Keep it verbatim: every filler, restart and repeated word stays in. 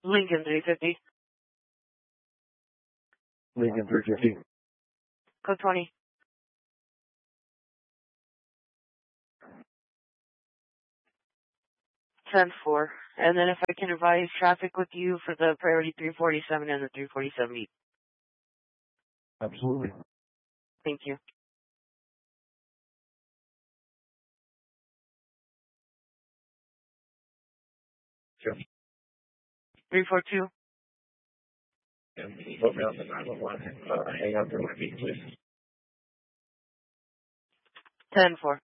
Lincoln three fifty. Lincoln three fifty. Code twenty. ten four. And then if I can advise traffic with you for the priority three forty-seven and the three forty-seven east. Absolutely. Thank you. Sure. three four two. And put me on the nine one one. Uh, hang on for my feet, please. ten four.